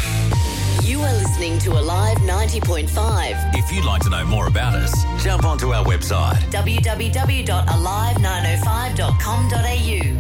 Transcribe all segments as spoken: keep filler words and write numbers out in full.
You are listening to Alive ninety point five. If you'd like to know more about us, jump onto our website w w w dot alive nine oh five dot com dot a u.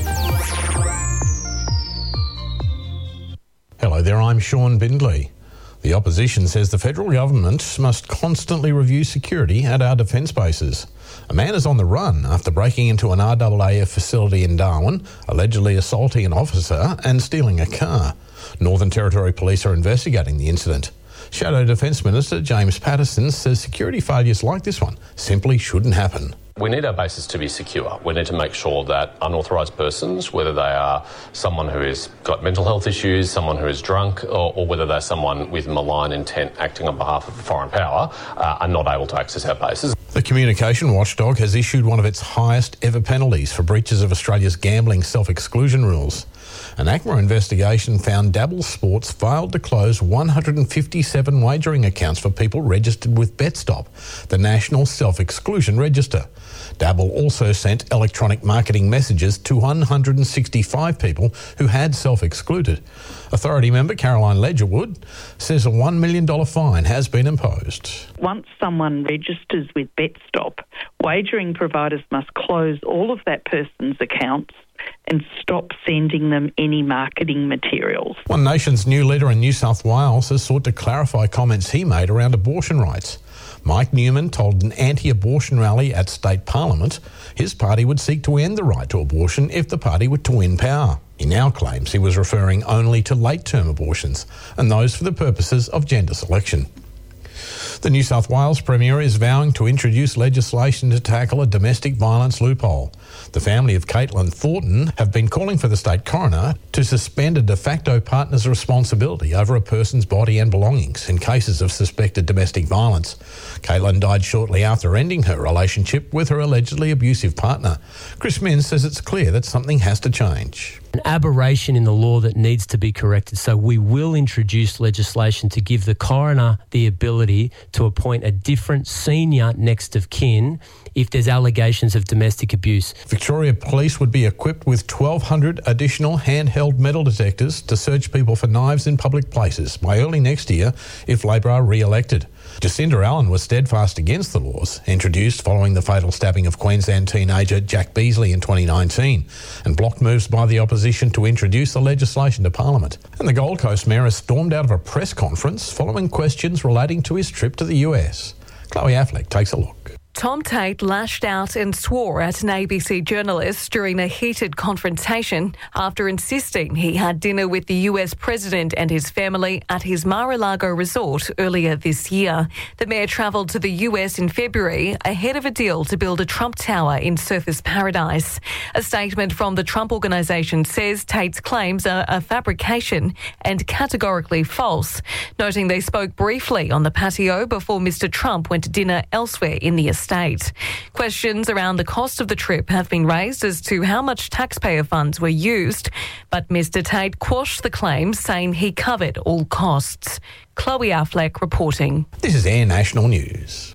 Hello there, I'm Sean Bindley. The opposition says the federal government must constantly review security at our defence bases. A man is on the run after breaking into an R A A F facility in Darwin, allegedly assaulting an officer and stealing a car. Northern Territory Police are investigating the incident. Shadow Defence Minister James Patterson says security failures like this one simply shouldn't happen. We need our bases to be secure. We need to make sure that unauthorised persons, whether they are someone who has got mental health issues, someone who is drunk, or, or whether they're someone with malign intent acting on behalf of a foreign power, uh, are not able to access our bases. The communication watchdog has issued one of its highest ever penalties for breaches of Australia's gambling self-exclusion rules. An ACMA investigation found Dabble Sports failed to close one hundred fifty-seven wagering accounts for people registered with BetStop, the National Self-Exclusion Register. Dabble also sent electronic marketing messages to one hundred sixty-five people who had self-excluded. Authority member Caroline Ledgerwood says a one million dollars fine has been imposed. Once someone registers with BetStop, wagering providers must close all of that person's accounts and stop sending them any marketing materials. One Nation's new leader in New South Wales has sought to clarify comments he made around abortion rights. Mike Newman told an anti-abortion rally at State Parliament his party would seek to end the right to abortion if the party were to win power. He now claims he was referring only to late-term abortions and those for the purposes of gender selection. The New South Wales Premier is vowing to introduce legislation to tackle a domestic violence loophole. The family of Caitlin Thornton have been calling for the state coroner to suspend a de facto partner's responsibility over a person's body and belongings in cases of suspected domestic violence. Caitlin died shortly after ending her relationship with her allegedly abusive partner. Chris Minns says it's clear that something has to change. An aberration in the law that needs to be corrected. So we will introduce legislation to give the coroner the ability to appoint a different senior next of kin if there's allegations of domestic abuse. Victoria Police would be equipped with twelve hundred additional handheld metal detectors to search people for knives in public places by early next year if Labor are re-elected. Jacinda Allen was steadfast against the laws introduced following the fatal stabbing of Queensland teenager Jack Beasley in twenty nineteen and blocked moves by the opposition to introduce the legislation to Parliament. And the Gold Coast Mayor has stormed out of a press conference following questions relating to his trip to the U S. Chloe Affleck takes a look. Tom Tate lashed out and swore at an A B C journalist during a heated confrontation after insisting he had dinner with the U S president and his family at his Mar-a-Lago resort earlier this year. The mayor travelled to the U S in February ahead of a deal to build a Trump Tower in Surfers Paradise. A statement from the Trump Organisation says Tate's claims are a fabrication and categorically false, noting they spoke briefly on the patio before Mister Trump went to dinner elsewhere in the estate. Questions around the cost of the trip have been raised as to how much taxpayer funds were used, but Mister Tate quashed the claims, saying he covered all costs. Chloe Affleck reporting. This is Air National News.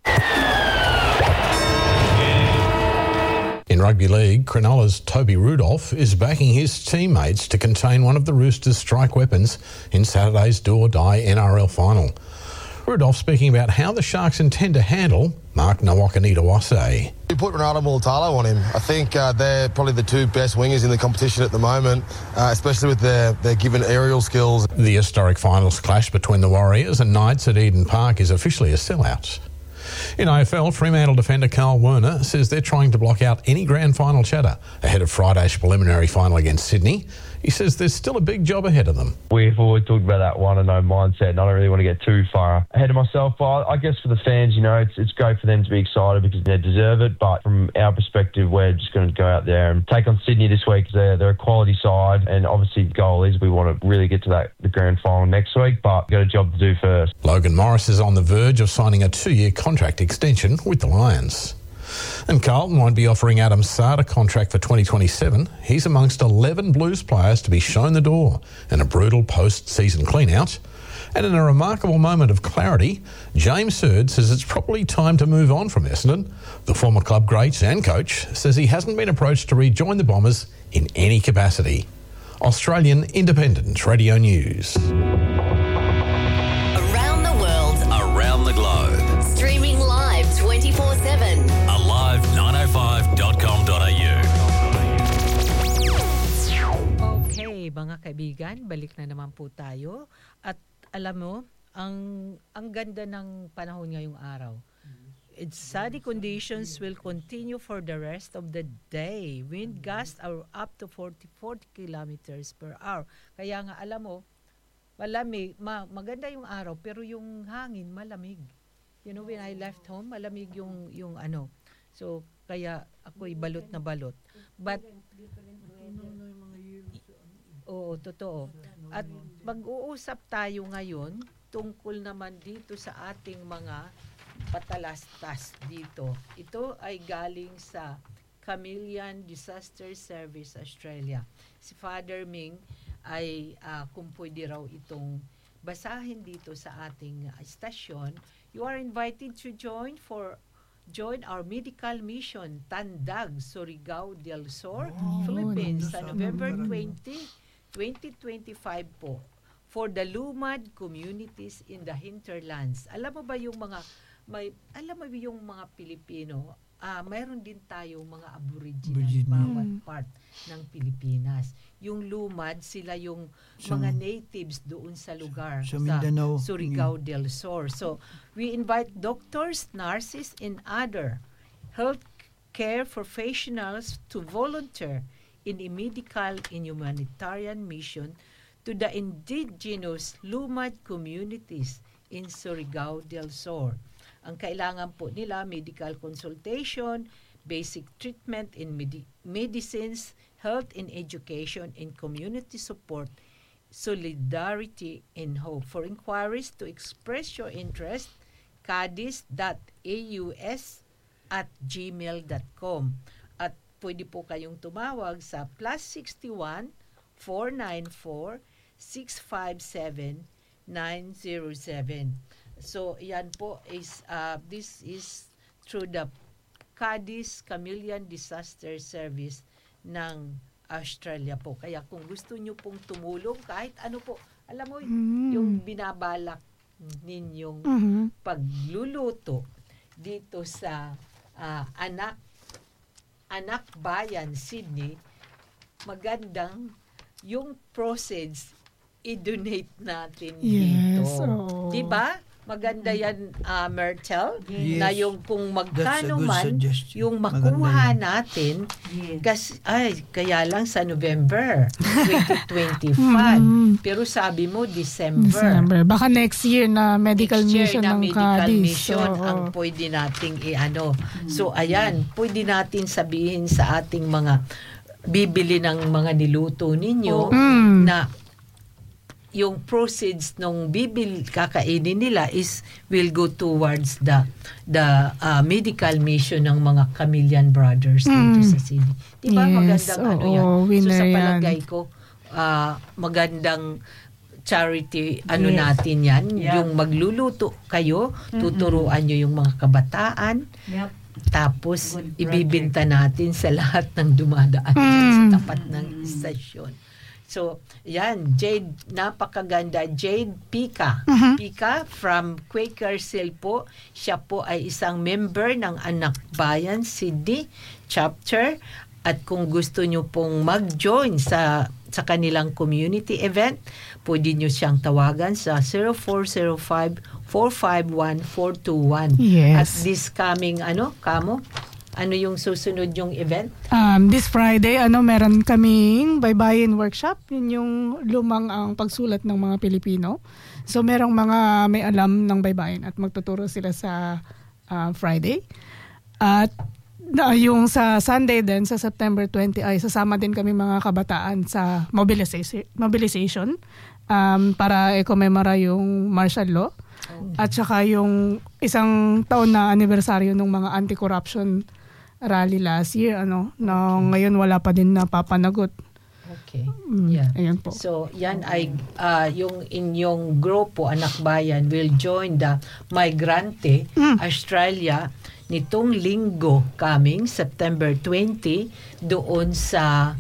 In rugby league, Cronulla's Toby Rudolph is backing his teammates to contain one of the Roosters' strike weapons in Saturday's do-or-die N R L final. Rudolph speaking about how the Sharks intend to handle Mark Nawakanita-Wase. We put Ronaldo Mulitalo on him. I think uh, they're probably the two best wingers in the competition at the moment, uh, especially with their, their given aerial skills. The historic finals clash between the Warriors and Knights at Eden Park is officially a sellout. In A F L, Fremantle defender Carl Werner says they're trying to block out any grand final chatter ahead of Friday's preliminary final against Sydney. He says there's still a big job ahead of them. We've always talked about that one and no mindset, and I don't really want to get too far ahead of myself. But I guess for the fans, you know, it's it's great for them to be excited because they deserve it. But from our perspective, we're just going to go out there and take on Sydney this week because they're, they're a quality side. And obviously the goal is we want to really get to that the grand final next week, but we've got a job to do first. Logan Morris is on the verge of signing a two-year contract extension with the Lions. And Carlton won't be offering Adam Saad a contract for twenty twenty-seven. He's amongst eleven Blues players to be shown the door in a brutal post-season clean-out. And in a remarkable moment of clarity, James Hird says it's probably time to move on from Essendon. The former club great and coach says he hasn't been approached to rejoin the Bombers in any capacity. Australian Independent Radio News. the globe. Streaming live twenty-four seven. alive nine oh five dot com dot a u. Okay, mga kaibigan, balik na naman po tayo. At alam mo, ang ang ganda ng panahon ngayong araw. Its sunny conditions will continue for the rest of the day. Wind gusts are up to forty, forty kilometers per hour. Kaya nga alam mo, malamig, ma, maganda yung araw pero yung hangin malamig. You know, when I left home, malamig yung yung ano. So kaya ako'y balot na balot. But oo, totoo. At mag-uusap tayo ngayon tungkol naman dito sa ating mga patalastas dito. Ito ay galing sa Chameleon Disaster Service Australia. Si Father Ming ay uh, kung pwede raw itong basahin dito sa ating uh, stasyon. You are invited to join for join our medical mission Tandag, Surigao del Sur, oh, Philippines sa November twentieth, twenty twenty-five po for the Lumad communities in the hinterlands. Alam mo ba yung mga may alam mo yung mga Pilipino, ah uh, mayroon din tayo mga aboriginal bawat part ng Pilipinas. Yung Lumad, sila yung so, mga natives doon sa lugar so, sa Mindanao, Surigao yeah. del Sur. So, we invite doctors, nurses, and other health care professionals to volunteer in a medical and humanitarian mission to the indigenous Lumad communities in Surigao del Sur. Ang kailangan po nila, medical consultation, basic treatment in med- medicines, health and education, and community support, solidarity, and hope. For inquiries to express your interest, cadis dot a u s at gmail dot com. At pwede po kayong tumawag sa plus six one, four nine four, six five seven, nine zero seven. So, yan po is, uh, this is through the Cadiz Chameleon Disaster Service ng Australia po. Kaya kung gusto nyo pong tumulong, kahit ano po, alam mo, mm. yung binabalak ninyong mm-hmm. pagluluto dito sa uh, anak anak bayan, Sydney, magandang yung proceeds i-donate natin yes, dito. Oh. Diba? Maganda yan, uh, Myrtle, yes. na yung kung magkano man yung makuha natin, yes. kasi, ay, kaya lang sa November twenty twenty-five. mm. Pero sabi mo, December. December. Baka next year na medical next mission year na ng medical Cadiz. mission so, ang pwede nating i-ano. Mm. So, ayan, pwede natin sabihin sa ating mga bibili ng mga niluto ninyo mm. na yung proceeds nung bibil kakainin nila is will go towards the the uh, medical mission ng mga Chameleon Brothers mm. dito sa city. Di ba yes, magandang oh, ano yan? Oh, so sa palagay yan. ko uh, magandang charity ano yes. natin yan. Yep. Yung magluluto kayo, tuturuan nyo yung mga kabataan. Yep. Tapos ibibinta natin sa lahat ng dumadaan mm. sa tapat ng istasyon. So, yan, Jade, napakaganda. Jade Pika. Uh-huh. Pika from Quaker Seal po. Siya po ay isang member ng Anak Bayan Sydney chapter. At kung gusto nyo pong mag-join sa sa kanilang community event, pwede nyo siyang tawagan sa zero four zero five, four five one, four two one. Yes. At this coming, ano, kamo? Ano yung susunod yung event? Um, this Friday, ano, meron kaming baybayin workshop. Yun yung lumang ang pagsulat ng mga Pilipino. So, merong mga may alam ng baybayin at magtuturo sila sa uh, Friday. At uh, yung sa Sunday din, sa September twentieth, ay sasama din kami mga kabataan sa mobilization, mobilization um, para i-commemora yung martial law. Oh. At saka yung isang taon na anibersaryo ng mga anti-corruption rally last year, ano, na okay. ngayon wala pa din napapanagot. Okay. Mm, yeah. Ayan po. So, yan ay uh, yung inyong grupo, Anak Bayan, will join the Migrante mm. Australia nitong linggo coming, September twentieth, doon sa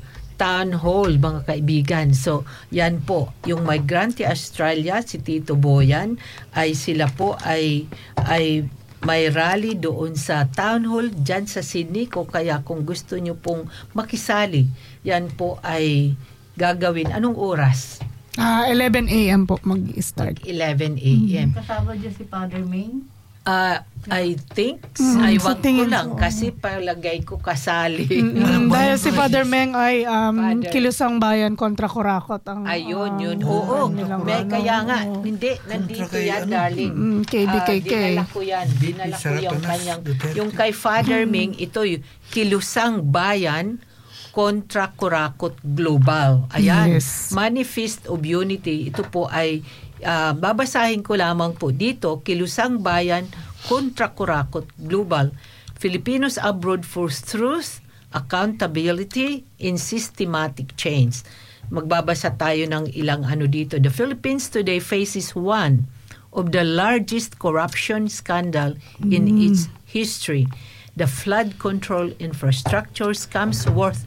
town hall, mga kaibigan. So, yan po. Yung Migrante Australia, si Tito Boyan, ay sila po ay ay may rally doon sa town hall dyan sa Sydney. Ko kaya kung gusto nyo pong makisali, yan po ay gagawin. Anong oras? Ah, eleven a.m. po mag-start. eleven a.m. Kasama dyan si Father Ming? Uh, I think, Mm, aywan sa ko tingin lang ko. kasi palagay ko kasali. Mm, dahil si Father Meng ay um, Father. Kilusang Bayan kontra Kurakot ang Ayun, yun. um, Oo, nilang may ano, kaya nga. oo. Hindi, nandito kay yan, ano? darling. Mm, K B K K. Ah, dinala ko yan. Dinala ko yung Sarapanas kanyang, Duterte. yung kay Father Ming, ito yung Kilusang Bayan kontra Kurakot Global. Ayan. Yes. Manifest of Unity. Ito po ay, ah, babasahin ko lamang po dito, Kilusang Bayan kontra Kurakot Global. Filipinos abroad for truth, accountability, and systematic change. Magbabasa tayo ng ilang ano dito. The Philippines today faces one of the largest corruption scandal in Mm. its history. The flood control infrastructure scams worth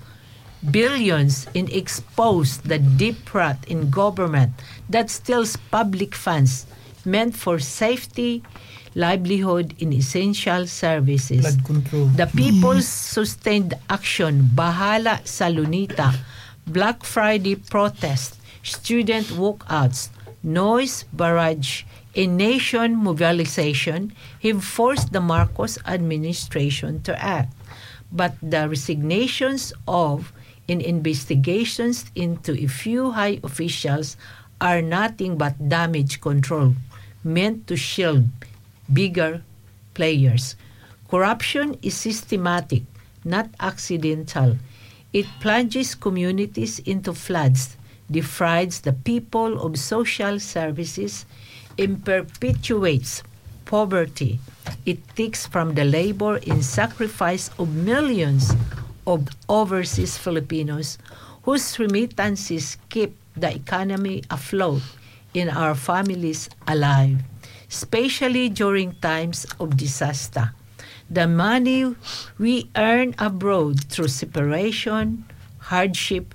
billions in expose the deep rot in government that steals public funds meant for safety, livelihood, in essential services. Flood control. The People's Sustained Action, Bahala sa Lunita, Black Friday protest, student walkouts, noise barrage, and nation mobilization have forced the Marcos administration to act. But the resignations of and investigations into a few high officials are nothing but damage control meant to shield bigger players. Corruption is systematic, not accidental. It plunges communities into floods, defrauds the people of social services, and perpetuates poverty. It takes from the labor and sacrifice of millions of overseas Filipinos whose remittances keep the economy afloat and our families alive, especially during times of disaster. The money we earn abroad through separation, hardship,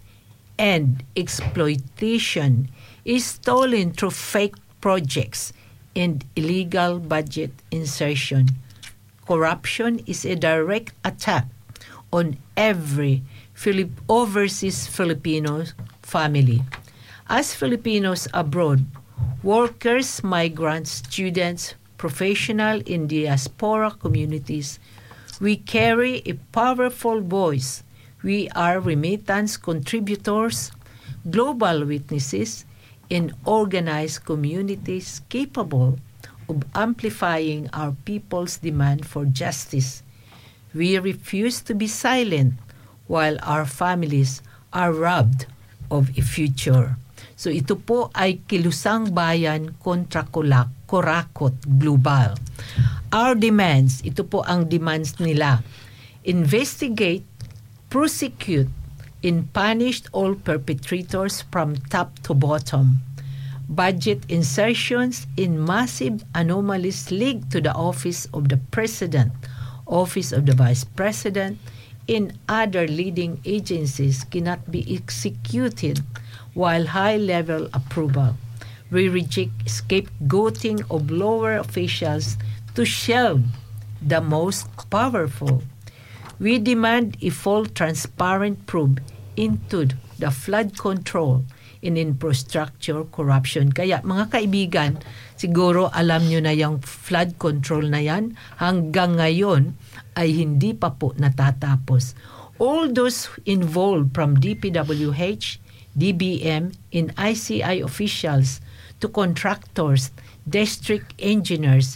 and exploitation is stolen through fake projects and illegal budget insertion. Corruption is a direct attack on every Philip overseas Filipino family. As Filipinos abroad, workers, migrants, students, professional in diaspora communities, we carry a powerful voice. We are remittance contributors, global witnesses, and organized communities capable of amplifying our people's demand for justice. We refuse to be silent while our families are robbed of a future. So ito po ay Kilusang Bayan kontra Kurakot Global. Our demands, ito po ang demands nila. Investigate, prosecute, and punish all perpetrators from top to bottom. Budget insertions in massive anomalies linked to the office of the President, office of the Vice President, and other leading agencies cannot be executed while high-level approval. We reject scapegoating of lower officials to shield the most powerful. We demand a full transparent probe into the flood control and infrastructure corruption. Kaya mga kaibigan, siguro alam nyo na yung flood control na yan, hanggang ngayon ay hindi pa po natatapos. All those involved from D P W H, D B M, and I C I officials to contractors, district engineers,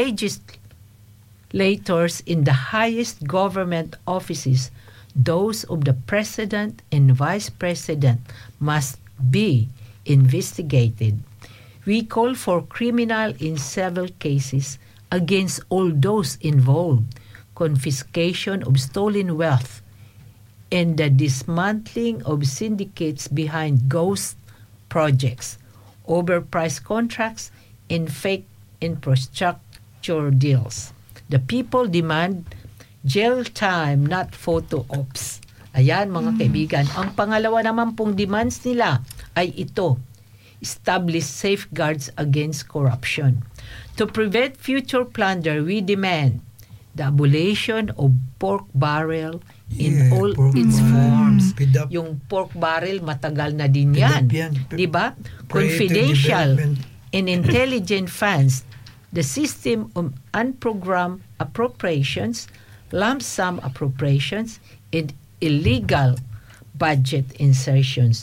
legislators in the highest government offices, those of the President and Vice President must be investigated. We call for criminal and civil cases against all those involved, confiscation of stolen wealth, and the dismantling of syndicates behind ghost projects, overpriced contracts, and fake infrastructure deals. The people demand jail time, not photo ops. Ayan mga kaibigan. Ang pangalawa naman pong demands nila ay ito, establish safeguards against corruption. To prevent future plunder, we demand the abolition of pork barrel in Yeah, all pork its barrel. forms. Pidap. Yung pork barrel, matagal na din yan. Pidap yan. P- Di ba? Creative Confidential development. and intelligent funds, the system of unprogrammed appropriations, lump sum appropriations, and illegal budget insertions.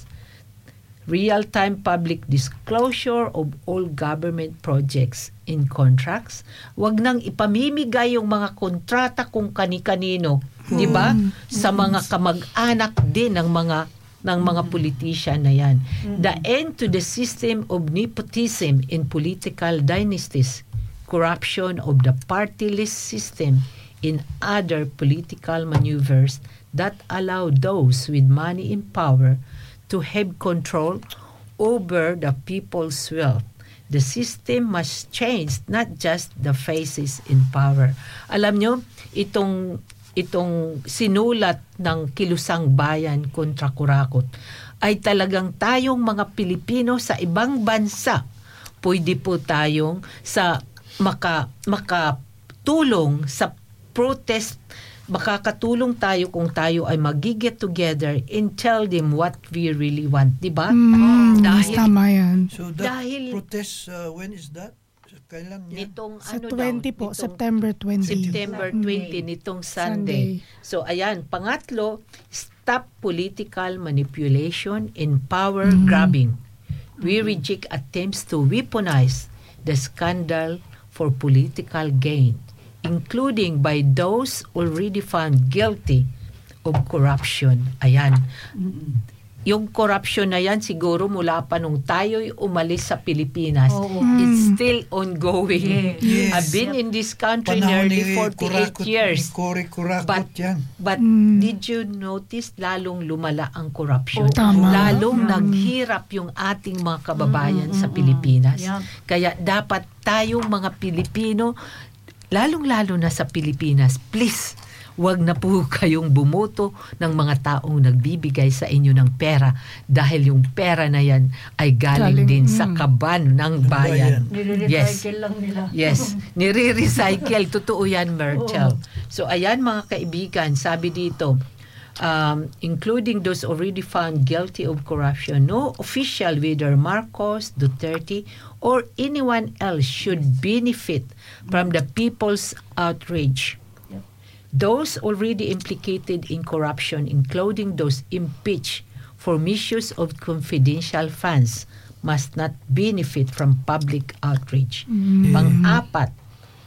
Real-time public disclosure of all government projects in contracts. Huwag nang ipamimigay yung mga kontrata kung kani-kanino, 'di ba? Sa mga kamag-anak din ng mga ng mga politician na 'yan. The end to the system of nepotism in political dynasties, corruption of the party list system in other political maneuvers that allow those with money and power to have control over the people's wealth. The system must change, not just the faces in power. Alam nyo, itong, itong sinulat ng Kilusang Bayan kontra Kurakot ay talagang tayong mga Pilipino sa ibang bansa, pwede po tayong sa maka, makatulong sa protest. Makakatulong tayo kung tayo ay mag-get together and tell them what we really want, di ba? Mm, dahil, tama yan. So that dahil, protest, uh, when is that? Kailan yan? Nitong Sa ano twenty daw, po, nitong September twenty. September twenty, nitong Sunday. Sunday. So ayan, pangatlo, stop political manipulation and power Mm. grabbing. We reject attempts to weaponize the scandal for political gain, including by those already found guilty of corruption. Ayan. Yung corruption na yan, siguro mula pa nung tayo'y umalis sa Pilipinas, Oo. it's Mm. still ongoing. Yes. I've been in this country Panahon nearly ni forty-eight Kurakot, years. ni Cory Kurakot But- yan. But Mm. did you notice lalong lumala ang corruption? Tama. Lalong naghirap yung ating mga kababayan sa Pilipinas. Yeah. Kaya dapat tayong mga Pilipino, lalong-lalo na sa Pilipinas, please, wag na po kayong bumoto ng mga taong nagbibigay sa inyo ng pera dahil yung pera na yan ay galing, Galing, din sa mm. kaban ng bayan. Yes. Nire-recycle lang nila. Yes, nire-recycle. Totoo yan, Myrtle. So, ayan mga kaibigan, sabi dito, um, including those already found guilty of corruption, no official, whether Marcos, Duterte, or anyone else should benefit from the people's outrage. Those already implicated in corruption, including those impeached for misuse of confidential funds, must not benefit from public outrage. Pang-apat,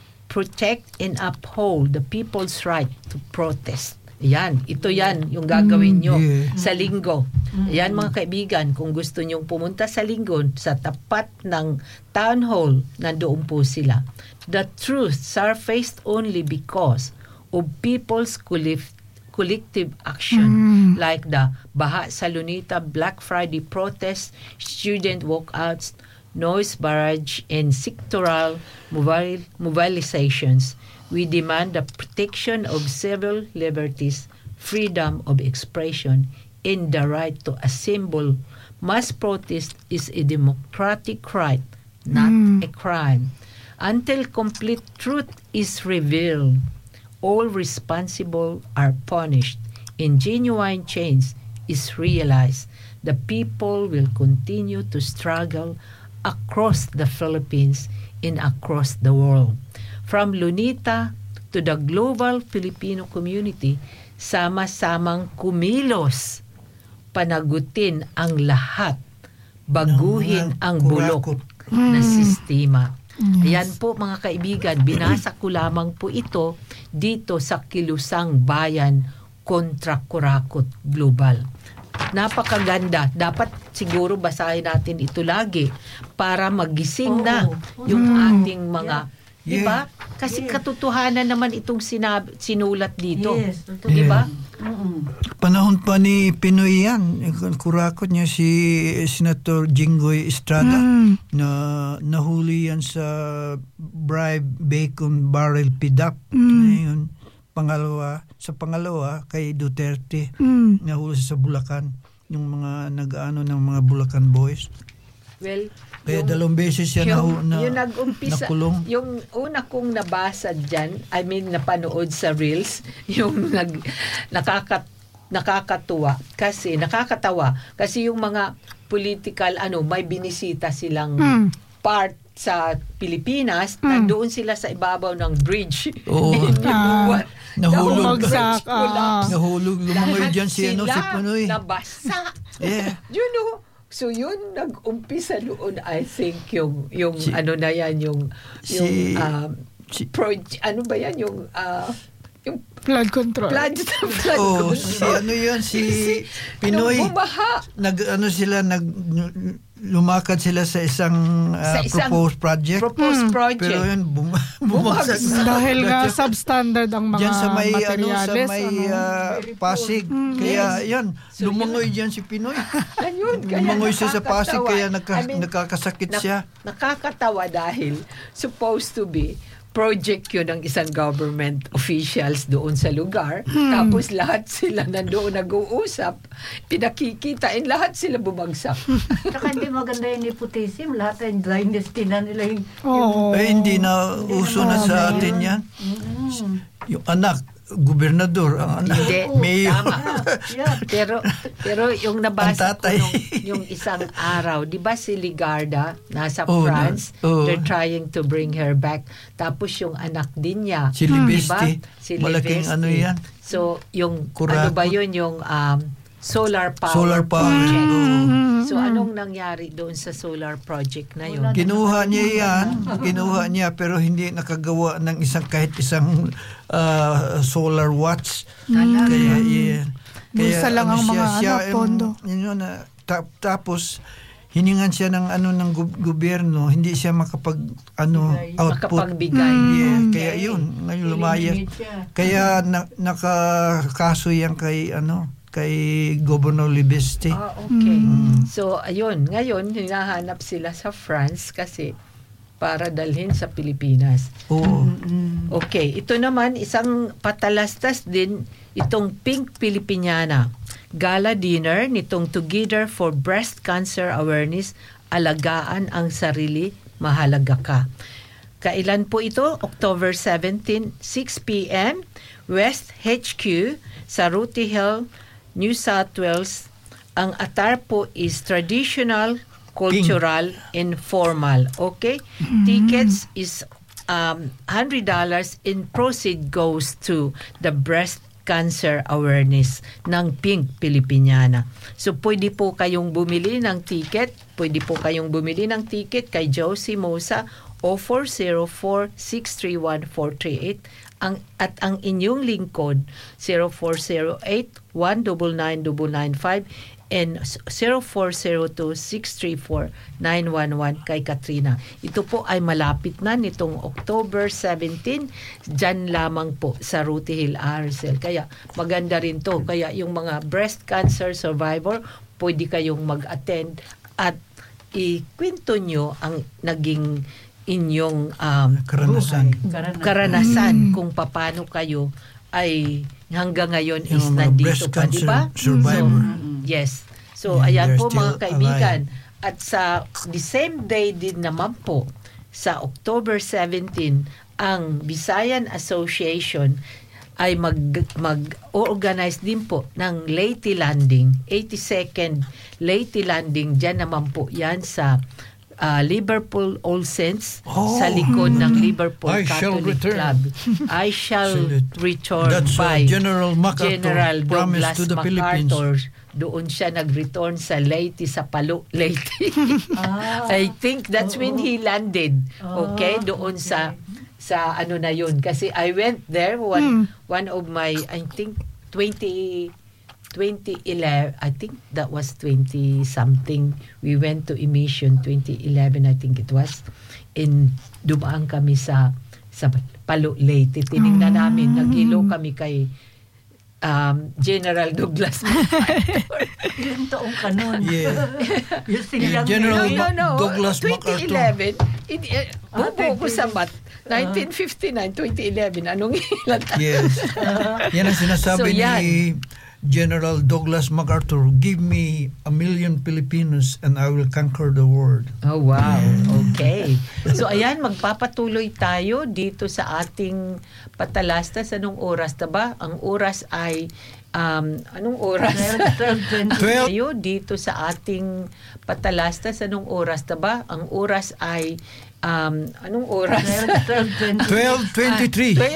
protect and uphold the people's right to protest. Yan, ito yan yung gagawin nyo Yeah. sa linggo. Yan mga kaibigan, kung gusto nyong pumunta sa linggo, sa tapat ng town hall, nandoon po sila. The truth surfaced only because of people's collective collective action, Mm. like the Baha sa Lunita Black Friday protest, student walkouts, noise barrage, and sectoral mobil- mobilizations. We demand the protection of civil liberties, freedom of expression, and the right to assemble. Mass protest is a democratic right, not Mm. a crime. Until complete truth is revealed, all responsible are punished, and genuine change is realized. The people will continue to struggle across the Philippines and across the world. From Lunita to the global Filipino community, sama-samang kumilos, panagutin ang lahat, baguhin Ng mga ang bulok kurakot. na sistema. Ayan po mga kaibigan, binasa ko lamang po ito dito sa Kilusang Bayan kontra Kurakot Global. Napakaganda. Dapat siguro basahin natin ito lagi para magising na yung ating mga, di ba? Kasi katotohanan naman itong sinab- sinulat dito. Yes, totoo. Di ba? Panahon pa ni Pinoy yan. Kurakot niya si Senator Jinggoy Estrada Mm. na nahuli yan sa bribe bacon barrel pidap. Mm. Ngayon, pangalawa, sa pangalawa kay Duterte, Mm. nahuli siya sa Bulacan, yung mga nag-ano ng mga Bulacan Boys. Well, Kaya dalawang beses siya yung, na, na, yung nag-umpisa, nakulong. yung una kong nabasa dyan, I mean, napanood sa Reels, yung nag, nakakat, nakakatuwa, kasi, nakakatawa, kasi yung mga political, ano, may binisita silang Mm. part sa Pilipinas, Mm. nandoon sila sa ibabaw ng bridge. Oo. Niluwat. Nahulog. Bumagsak, The whole bridge collapsed. Nahulog, lumangoy Lahat dyan si, ano, si sila Panoy. nabasa. Yeah. You know, so yun nag-umpisa noon, I think yung yung Si- ano na yan yung si- yung um, si- proj- ano ba yan yung uh, yung Flood control. flood flood Oh, control. si ano yan, si Pinoy. Nung bumaha. Nag, ano sila, nag, lumakad sila sa isang, uh, Sa isang proposed project. proposed project. Pero yun, bum- bumagsak. Bumagsak. Dahil nga substandard ang mga Diyan sa may, ano, sa materyales. may ano. uh, Pasig. Kaya, yan, So, lumangoy dyan si Pinoy. Ayun, kaya Lumangoy siya sa Pasig, nakakatawa. kaya nagka, I mean, nagkakasakit nak- siya. Nakakatawa dahil supposed to be project yun ng isang government officials doon sa lugar. Tapos lahat sila nandoon nag-uusap. Pinakikita, and lahat sila bumagsak. Saka hindi maganda yung nepotism. Lahat ay dynasty na nila yung... Oo. Eh, hindi na uso na sa atin yan. Yung anak, gobernador, ang anak, Hindi, mayor. tama. pero pero yung nabasa Ang ko tatay. nung, yung isang araw, di ba si Ligarda nasa Oh, France, na- oh. they're trying to bring her back. Tapos yung anak din niya, Si di Libesti. ba? Si Malaking Libesti. ano yan. So yung Kurakot. ano ba yun yung um, solar power Solar power. project. Oo. So anong nangyari doon sa solar project na yun? Kinuha niya yan, kinuha niya, pero hindi nakagawa ng isang kahit isang uh, solar watch. Mm. Kaya, yeah. Bulsa lang ang mga ano, em, pondo. yun yun, na, ta- tapos, hiningan siya ng ano ng gu- gobyerno, hindi siya makapag ano output. Makapagbigay. Yeah, kaya yun, ngayon lumayas. Kaya na, nakakaso yan kay ano, kay Governor Libesti. Ah, okay. So, ayun. Ngayon, hinahanap sila sa France kasi para dalhin sa Pilipinas. Oo. Okay. Ito naman, isang patalastas din, itong Pink Filipiniana. Gala dinner nitong Together for Breast Cancer Awareness, alagaan ang sarili, mahalaga ka. Kailan po ito? October seventeenth, six p.m. West H Q sa Rutty Hill, New South Wales. Ang attire po is traditional, cultural, informal. Okay? Mm-hmm. Tickets is um, one hundred dollars in proceed goes to the breast cancer awareness ng Pink Filipiniana. So, pwede po kayong bumili ng ticket. Pwede po kayong bumili ng ticket kay Josie Mosa o four zero four, six three one, four three eight. Ang, at ang inyong lingkod zero four zero eight, one nine nine nine nine five and zero four zero two, six three four, nine one one kay Katrina. Ito po ay malapit na nitong October seventeenth, dyan lamang po sa Rutty Hill R S L. Kaya maganda rin to. Kaya yung mga breast cancer survivor, pwede kayong mag-attend at ikwento nyo ang naging inyong um, Karanasan. Karanasan. karanasan kung paano kayo ay hanggang ngayon is Yung mga nandito breast pa, di ba? cancer survivor. So, yes. So, Yeah, ayan they're po still mga kaibigan. At sa the same day din naman po, sa October seventeenth, ang Visayan Association ay mag, mag-organize din po ng Leyte Landing, eighty-second Leyte Landing. Diyan naman po yan sa uh, Liverpool All Saints, Oh. sa likod ng Liverpool I shall Catholic return. Club. I shall return That's, uh, by General MacArthur General promised Douglas to the Philippines. MacArthur. Doon siya nag-return sa Leyte, sa Palo, Leyte. I think that's when he landed. Okay? Doon sa sa ano na yun. Kasi I went there, one one of my, I think, twenty eleven, I think that was twenty something. We went to Emission, twenty eleven, I think it was. In dumaan kami sa sa Palo, Leyte. Tinignan namin, naghilo kami kay um, General Douglas MacArthur. Ilang taong ka nun? Yeah. Yung silang General no, no, no. Douglas twenty eleven. In, uh, Ah, bubo ko sa mat. nineteen fifty-nine, twenty eleven. Anong ilan tayo? Yes. Yan ang sinasabi So, yan. ni General Douglas MacArthur, give me a million Filipinos and I will conquer the world. Oh, wow. Okay. So, ayan, magpapatuloy tayo dito sa ating patalastas. Anong oras na ba? Ang oras ay, um, anong oras? twelve Tayo dito sa ating patalastas. Anong oras na ba? Ang oras ay, um, anong oras? twelve twenty-three